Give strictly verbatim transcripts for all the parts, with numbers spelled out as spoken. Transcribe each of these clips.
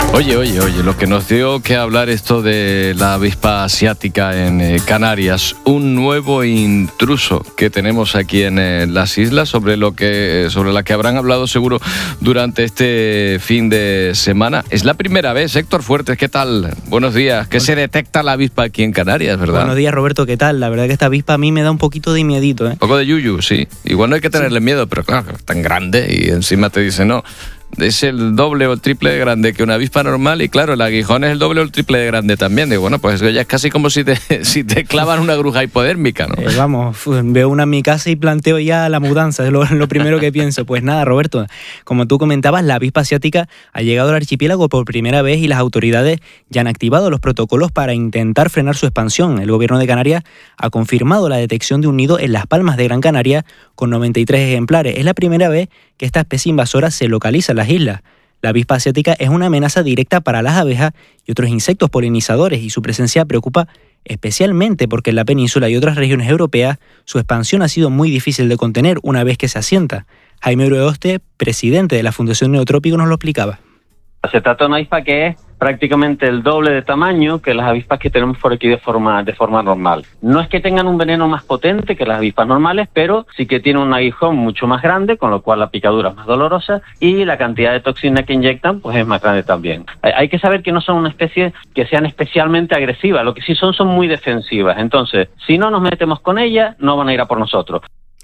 Oye, oye, oye, lo que nos dio que hablar esto de la avispa asiática en eh, Canarias, un nuevo intruso que tenemos aquí en eh, las islas, sobre lo que sobre la que habrán hablado seguro durante este fin de semana. Es la primera vez, Héctor Fuertes, ¿qué tal? Buenos días. ¿Qué se detecta la avispa aquí en Canarias, verdad? Buenos días, Roberto, ¿qué tal? La verdad que esta avispa a mí me da un poquito de miedito, ¿eh? Un poco de yuyu, sí. Igual no hay que tenerle sí. miedo, pero claro, es tan grande y encima te dice no. Es el doble o el triple de grande que una avispa normal y claro, el aguijón es el doble o el triple de grande también. Digo, bueno, pues ya es casi como si te, si te clavan una aguja hipodérmica, ¿no? Eh, vamos, veo una en mi casa y planteo ya la mudanza, es lo, lo primero que pienso. Pues nada, Roberto, como tú comentabas, la avispa asiática ha llegado al archipiélago por primera vez y las autoridades ya han activado los protocolos para intentar frenar su expansión. El gobierno de Canarias ha confirmado la detección de un nido en Las Palmas de Gran Canaria con noventa y tres ejemplares. Es la primera vez que esta especie invasora se localiza en las islas. La avispa asiática es una amenaza directa para las abejas y otros insectos polinizadores y su presencia preocupa especialmente porque en la península y otras regiones europeas su expansión ha sido muy difícil de contener una vez que se asienta. Jaime Ureoste, presidente de la Fundación Neotrópico, nos lo explicaba. Se trata de una avispa que es prácticamente el doble de tamaño que las avispas que tenemos por aquí de forma de forma normal. No es que tengan un veneno más potente que las avispas normales, pero sí que tienen un aguijón mucho más grande, con lo cual la picadura es más dolorosa y la cantidad de toxina que inyectan pues es más grande también. Hay que saber que no son una especie que sean especialmente agresivas, lo que sí son son muy defensivas. Entonces, si no nos metemos con ellas, no van a ir a por nosotros.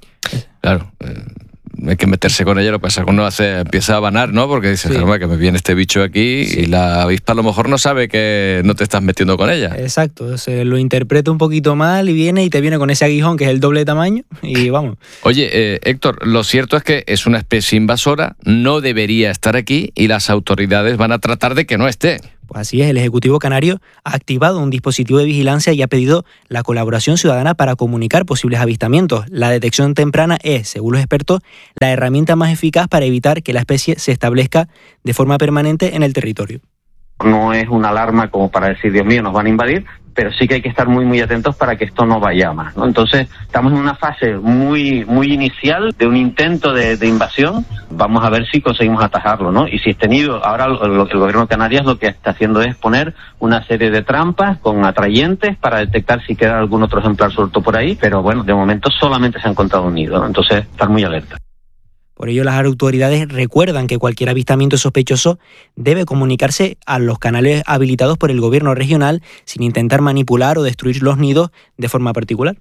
Claro. Eh... hay que meterse con ella, lo que pasa es que uno hace, empieza a vanar, ¿no? Porque dices, sí. que me viene este bicho aquí sí. y la avispa a lo mejor no sabe que no te estás metiendo con ella. Exacto, se lo interpreta un poquito mal y viene y te viene con ese aguijón que es el doble de tamaño y vamos. Oye, eh, Héctor, lo cierto es que es una especie invasora, no debería estar aquí y las autoridades van a tratar de que no esté. Pues así es, el Ejecutivo Canario ha activado un dispositivo de vigilancia y ha pedido la colaboración ciudadana para comunicar posibles avistamientos. La detección temprana es, según los expertos, la herramienta más eficaz para evitar que la especie se establezca de forma permanente en el territorio. No es una alarma como para decir, Dios mío, nos van a invadir, pero sí que hay que estar muy muy atentos para que esto no vaya más, ¿no? Entonces, estamos en una fase muy muy inicial de un intento de, de invasión. Vamos a ver si conseguimos atajarlo, ¿no? Y si es tenido, ahora lo que el gobierno de Canarias lo que está haciendo es poner una serie de trampas con atrayentes para detectar si queda algún otro ejemplar suelto por ahí, pero bueno, de momento solamente se ha encontrado un nido, ¿no? Entonces, estar muy alerta. Por ello, las autoridades recuerdan que cualquier avistamiento sospechoso debe comunicarse a los canales habilitados por el gobierno regional sin intentar manipular o destruir los nidos de forma particular.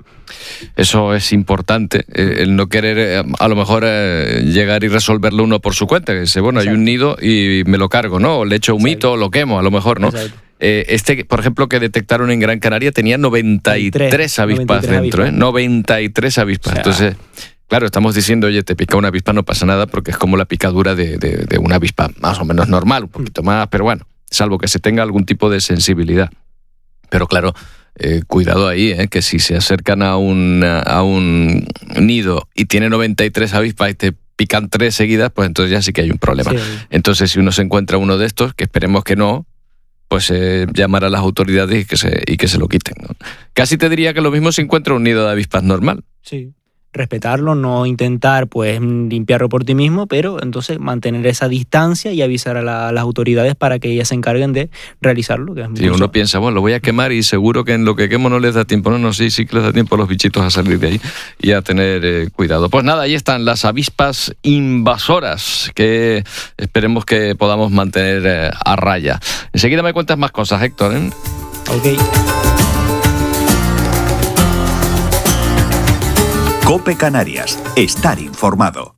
Eso es importante, el no querer a lo mejor llegar y resolverlo uno por su cuenta, que dice, bueno, Exacto. hay un nido y me lo cargo, ¿no? O le echo un mito o lo quemo, a lo mejor, ¿no? Exacto. Este, por ejemplo, que detectaron en Gran Canaria tenía noventa y tres avispas noventa y tres dentro, avispas. ¿eh? noventa y tres avispas. O sea, entonces, claro, estamos diciendo, oye, te pica una avispa, no pasa nada, porque es como la picadura de, de, de una avispa más o menos normal, un poquito más, pero bueno, salvo que se tenga algún tipo de sensibilidad. Pero claro, eh, cuidado ahí, eh, que si se acercan a un, a un nido y tiene noventa y tres avispas y te pican tres seguidas, pues entonces ya sí que hay un problema. Sí. Entonces, si uno se encuentra uno de estos, que esperemos que no, pues eh, llamar a las autoridades y que se, y que se lo quiten, ¿no? Casi te diría que lo mismo si encuentra un nido de avispas normal. Sí. Respetarlo, no intentar pues limpiarlo por ti mismo, pero entonces mantener esa distancia y avisar a, la, a las autoridades para que ellas se encarguen de realizarlo. Que es sí, uno suave. Piensa, bueno, lo voy a quemar y seguro que en lo que quemo no les da tiempo. No, no, sí, sí que les da tiempo a los bichitos a salir de ahí y a tener eh, cuidado. Pues nada, ahí están las avispas invasoras que esperemos que podamos mantener eh, a raya. Enseguida me cuentas más cosas, Héctor, ¿eh? Ok. COPE Canarias. Estar informado.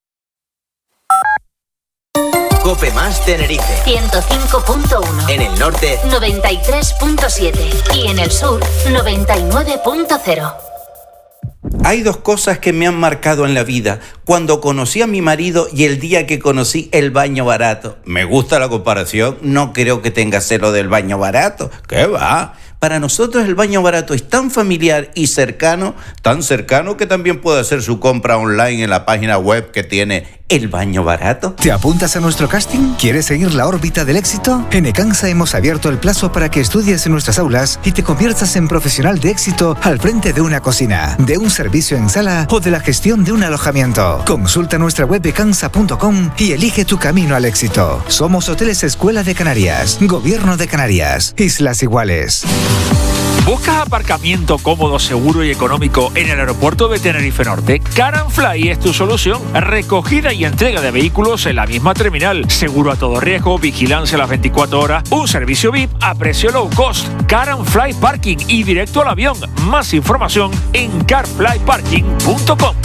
COPE más Tenerife. ciento cinco punto uno. En el norte. noventa y tres punto siete. Y en el sur. noventa y nueve punto cero. Hay dos cosas que me han marcado en la vida. Cuando conocí a mi marido y el día que conocí el baño barato. Me gusta la comparación. No creo que tenga celo del baño barato. ¿Qué va? Para nosotros el baño barato es tan familiar y cercano, tan cercano que también puede hacer su compra online en la página web que tiene El Baño Barato. ¿Te apuntas a nuestro casting? ¿Quieres seguir la órbita del éxito? En Ecansa hemos abierto el plazo para que estudies en nuestras aulas y te conviertas en profesional de éxito al frente de una cocina, de un servicio en sala o de la gestión de un alojamiento. Consulta nuestra web ecansa punto com y elige tu camino al éxito. Somos Hoteles Escuela de Canarias, Gobierno de Canarias, Islas Iguales. ¿Buscas aparcamiento cómodo, seguro y económico en el aeropuerto de Tenerife Norte? Car and Fly es tu solución. Recogida y entrega de vehículos en la misma terminal. Seguro a todo riesgo, vigilancia a las veinticuatro horas, un servicio V I P a precio low cost. Car and Fly Parking y directo al avión. Más información en car fly parking punto com.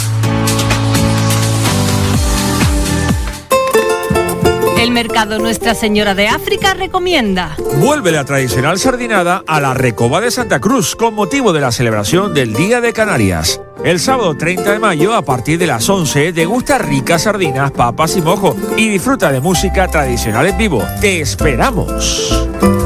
El mercado Nuestra Señora de África recomienda. Vuelve la tradicional sardinada a la Recoba de Santa Cruz con motivo de la celebración del Día de Canarias. El sábado treinta de mayo a partir de las once degusta ricas sardinas, papas y mojo y disfruta de música tradicional en vivo. ¡Te esperamos!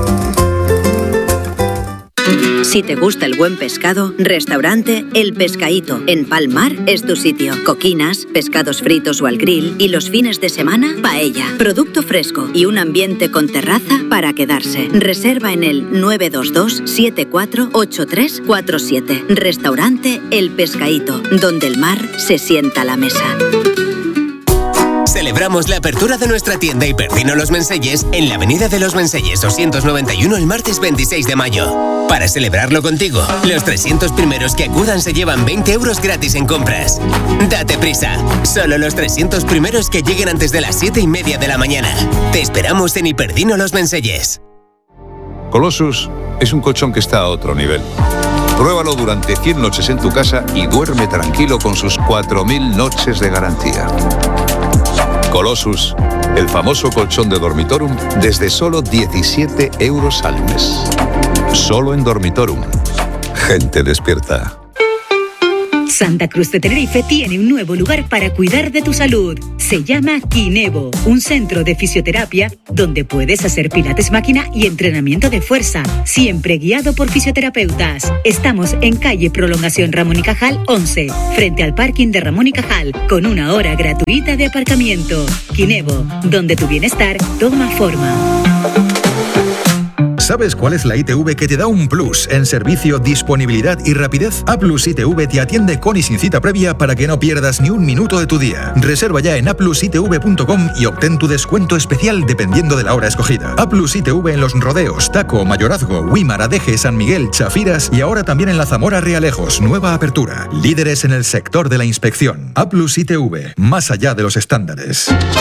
Si te gusta el buen pescado, restaurante El Pescaíto en Palmar es tu sitio. Coquinas, pescados fritos o al grill y los fines de semana, paella. Producto fresco y un ambiente con terraza para quedarse. Reserva en el nueve dos dos, siete cuatro ocho tres cuatro siete. Restaurante El Pescaíto, donde el mar se sienta a la mesa. Celebramos la apertura de nuestra tienda Hiperdino Los Menselles en la avenida de Los Menselles doscientos noventa y uno el martes veintiséis de mayo. Para celebrarlo contigo, los trescientos primeros que acudan se llevan veinte euros gratis en compras. Date prisa, solo los trescientos primeros que lleguen antes de las siete y media de la mañana. Te esperamos en Hiperdino Los Menselles. Colossus es un colchón que está a otro nivel. Pruébalo durante cien noches en tu casa y duerme tranquilo con sus cuatro mil noches de garantía. Colossus, el famoso colchón de Dormitorum, desde solo diecisiete euros al mes. Solo en Dormitorum. Gente despierta. Santa Cruz de Tenerife tiene un nuevo lugar para cuidar de tu salud. Se llama Kinevo, un centro de fisioterapia donde puedes hacer pilates máquina y entrenamiento de fuerza, siempre guiado por fisioterapeutas. Estamos en calle Prolongación Ramón y Cajal once, frente al parking de Ramón y Cajal, con una hora gratuita de aparcamiento. Kinevo, donde tu bienestar toma forma. ¿Sabes cuál es la I T V que te da un plus en servicio, disponibilidad y rapidez? A Plus I T V te atiende con y sin cita previa para que no pierdas ni un minuto de tu día. Reserva ya en a plus i t v punto com y obtén tu descuento especial dependiendo de la hora escogida. A Plus I T V en Los Rodeos, Taco, Mayorazgo, Huímar, Adeje, San Miguel, Chafiras y ahora también en la Zamora Realejos. Nueva apertura. Líderes en el sector de la inspección. A Plus I T V, más allá de los estándares.